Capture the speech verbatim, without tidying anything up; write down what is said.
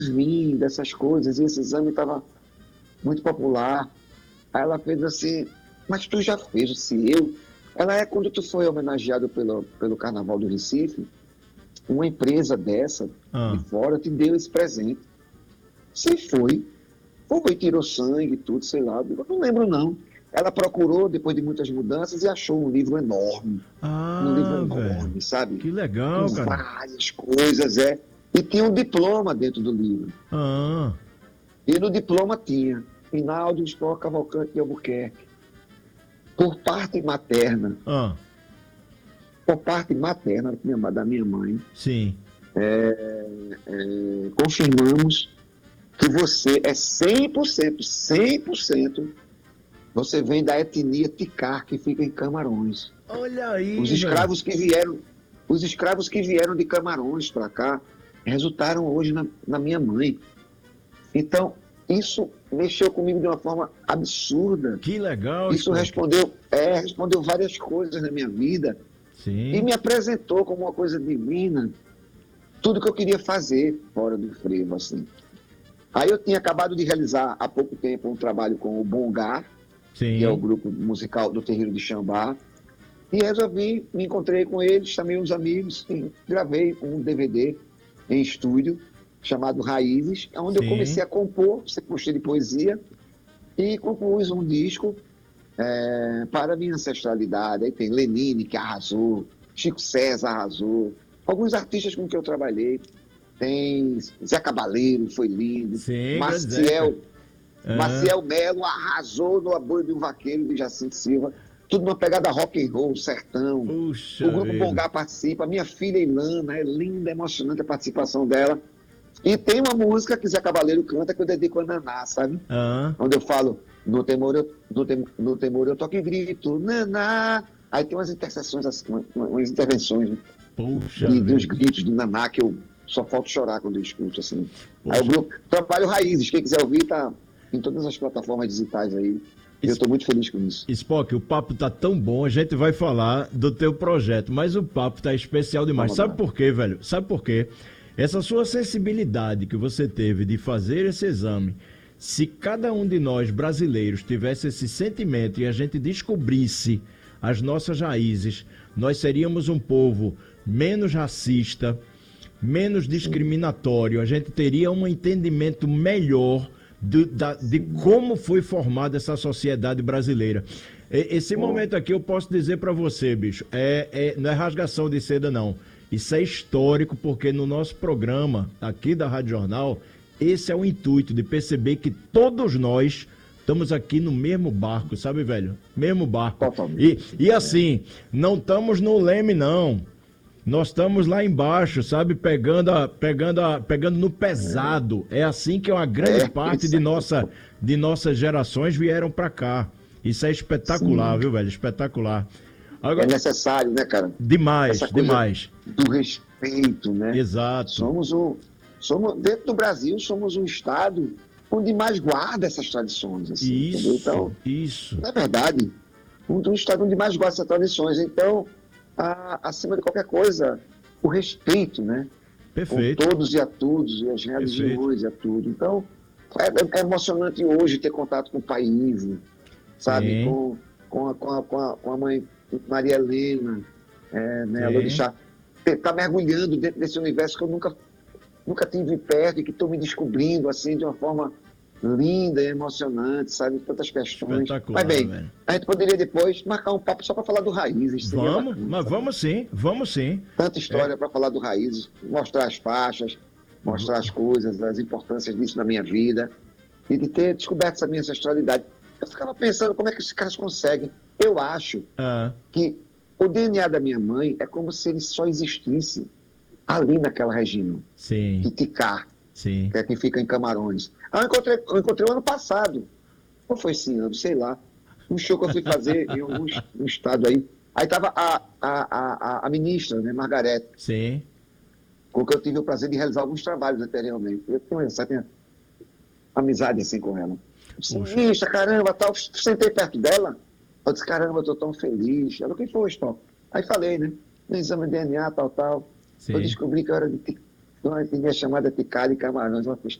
vim dessas coisas, e esse exame estava muito popular. Aí ela fez assim, mas tu já fez, se eu... Ela é, quando tu foi homenageado pelo, pelo Carnaval do Recife, uma empresa dessa, de Ah, fora, te deu esse presente. Se foi, foi, tirou sangue, tudo, sei lá, eu não lembro não. Ela procurou, depois de muitas mudanças, e achou um livro enorme, um livro ah, velho. enorme, sabe? Que Com legal, cara. várias coisas, é. E tinha um diploma dentro do livro. Ah, E no diploma tinha Hinaldo Spohr Cavalcante de Albuquerque, por parte materna, ah, por parte materna da minha mãe, sim. é, confirmamos que você é cem por cento, cem por cento, você vem da etnia Ticar, que fica em Camarões. Olha Os aí, velho. escravos que vieram, os escravos que vieram de Camarões para cá, resultaram hoje na, na minha mãe. Então, isso mexeu comigo de uma forma absurda. Que legal, Isso Spock. respondeu, é, respondeu várias coisas na minha vida e Sim. me apresentou como uma coisa divina, tudo que eu queria fazer fora do frevo, assim. Aí eu tinha acabado de realizar há pouco tempo um trabalho com o Bongar, que é o Sim. grupo musical do Terreiro de Xambá, e resolvi, me encontrei com eles, chamei uns amigos e gravei um D V D em estúdio chamado Raízes, onde eu comecei Sim. a compor, sempre gostei de poesia, e compus um disco é, para a minha ancestralidade. Aí tem Lenine, que arrasou, Chico César arrasou, alguns artistas com quem eu trabalhei. Tem Zé Cabaleiro, foi lindo. Sim, grande Zeca. Maciel, Ah, Maciel Melo arrasou no Aboio de um Vaqueiro de Jacinto Silva. Tudo numa pegada rock and roll, sertão. puxa O Grupo vida. Bongar participa. Minha filha Ilana, é linda, emocionante a participação dela. E tem uma música que Zé Cabaleiro canta que eu dedico a Naná, sabe? Ah, Onde eu falo, no temor eu, no tem, no temor eu toco e grito, Naná. Aí tem umas interseções, assim, umas intervenções, né? puxa de, dos vida. gritos do Naná, que eu só falta chorar quando eu escuto, assim. Aí o Poxa. grupo, trabalho Raízes, quem quiser ouvir, tá em todas as plataformas digitais aí. E eu Es- estou muito feliz com isso. Spock, o papo tá tão bom, a gente vai falar do teu projeto, mas o papo tá especial demais. Vamos Sabe lá. por quê, velho? Sabe por quê? Essa sua sensibilidade que você teve de fazer esse exame, se cada um de nós brasileiros tivesse esse sentimento e a gente descobrisse as nossas raízes, nós seríamos um povo menos racista, menos discriminatório, a gente teria um entendimento melhor do- da- de como foi formada essa sociedade brasileira. E- Esse Bom, momento aqui eu posso dizer para você, bicho, é, é- não é rasgação de seda, não. Isso é histórico, porque no nosso programa, aqui da Rádio Jornal, esse é o intuito de perceber que todos nós estamos aqui no mesmo barco, sabe, velho? Mesmo barco. E, totalmente. e assim, não estamos no leme, não. Nós estamos lá embaixo, sabe? Pegando, a, pegando, a, pegando no pesado. É assim que uma grande É, parte isso de, aí. nossa, de nossas gerações vieram para cá. Isso é espetacular, Sim. viu, velho? Espetacular. É Agora, necessário, né, cara? demais, Essa coisa demais. do respeito, né? Exato. Somos um, somos, dentro do Brasil, somos um estado onde mais guarda essas tradições, assim, entendeu? Isso, Então, isso. na verdade, um, um estado onde mais gosta dessas tradições. Então, a, acima de qualquer coisa, o respeito, né? Com Perfeito, todos e a todos, e as perfeito. religiões e a tudo. Então, é, é emocionante hoje ter contato com o país, sabe? Sim, Com, com, a, com, a, com, a, com a mãe Maria Helena, é, né? A sim. Lorixá. Estar mergulhando dentro desse universo que eu nunca, nunca tive perto e que estou me descobrindo, assim, de uma forma linda e emocionante, sabe? Tantas questões. Mas Espetacular, bem, velho. a gente poderia depois marcar um papo só para falar do Raízes, seria Vamos, bacana, mas sabe? vamos sim, vamos sim. Tanta É, história para falar do Raízes, mostrar as faixas, mostrar as coisas, as importâncias disso na minha vida e de ter descoberto essa minha ancestralidade. Eu ficava pensando como é que esses caras conseguem. Eu acho ah, que o D N A da minha mãe é como se ele só existisse ali naquela região, sim, Iticá, sim. que é quem fica em Camarões. Ah, eu encontrei, eu encontrei o ano passado, ou foi esse ano, sei lá, um show que eu fui fazer em algum um estado aí. Aí estava a, a, a, a ministra, né, Margarete, Sim. com quem eu tive o prazer de realizar alguns trabalhos anteriormente. Eu tenho essa tenho amizade assim com ela. Eu disse, Puxa. ministra, caramba, tal. Sentei perto dela, eu disse, caramba, eu estou tão feliz. Ela, quem foi, Stop? Aí falei, né, no exame de D N A, tal, tal. Eu Sim. descobri que eu era de Ticá. Então, a etnia chamada Ticari Camarões, uma